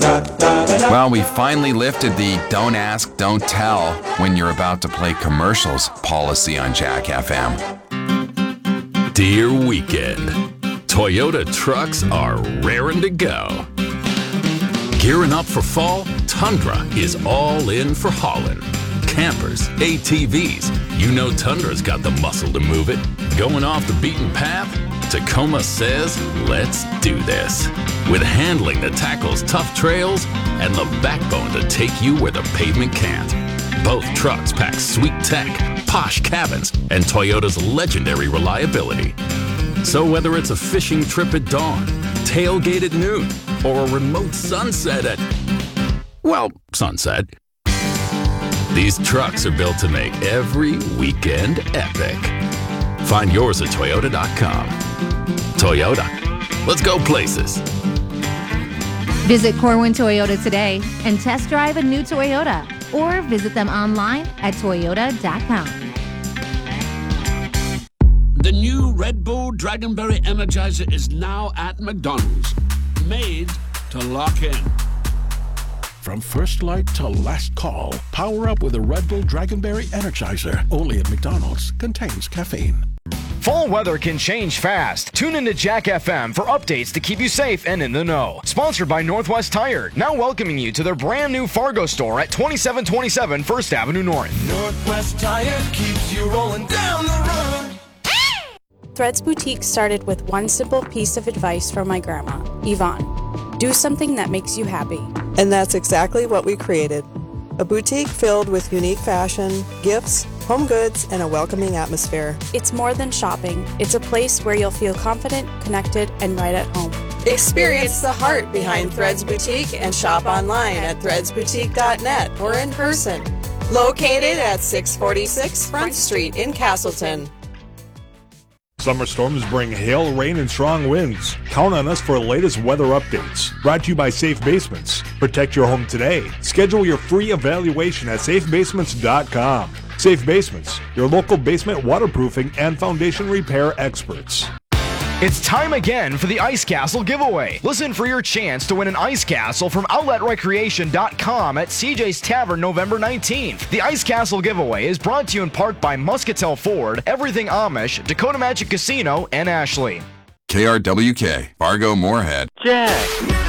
Well, we finally lifted the don't ask, don't tell when you're about to play commercials policy on Jack FM. Dear Weekend, Toyota trucks are raring to go. Gearing up for fall, Tundra is all in for hauling. Campers, ATVs, you know Tundra's got the muscle to move it. Going off the beaten path? Tacoma says, let's do this. With handling that tackles tough trails and the backbone to take you where the pavement can't. Both trucks pack sweet tech, posh cabins, and Toyota's legendary reliability. So whether it's a fishing trip at dawn, tailgate at noon, or a remote sunset at, well, sunset, these trucks are built to make every weekend epic. Find yours at Toyota.com. Toyota, let's go places. Visit Corwin Toyota today and test drive a new Toyota, or visit them online at Toyota.com. The new Red Bull Dragonberry Energizer is now at McDonald's. Made to lock in. From first light to last call, power up with a Red Bull Dragonberry Energizer. Only at McDonald's. Contains caffeine. Fall weather can change fast. Tune into Jack FM for updates to keep you safe and in the know. Sponsored by Northwest Tire, now welcoming you to their brand new Fargo store at 2727 First Avenue North. Northwest Tire keeps you rolling down the road. Threads Boutique started with one simple piece of advice from my grandma, Yvonne. Do something that makes you happy. And that's exactly what we created. A boutique filled with unique fashion, gifts, home goods, and a welcoming atmosphere. It's more than shopping. It's a place where you'll feel confident, connected, and right at home. Experience the heart behind Threads Boutique and shop online at threadsboutique.net or in person. Located at 646 Front Street in Castleton. Summer storms bring hail, rain, and strong winds. Count on us for the latest weather updates. Brought to you by Safe Basements. Protect your home today. Schedule your free evaluation at safebasements.com. Safe Basements, your local basement waterproofing and foundation repair experts. It's time again for the Ice Castle giveaway. Listen for your chance to win an Ice Castle from OutletRecreation.com at CJ's Tavern November 19th. The Ice Castle giveaway is brought to you in part by Muscatel Ford, Everything Amish, Dakota Magic Casino, and Ashley. KRWK, Fargo Moorhead. Jack.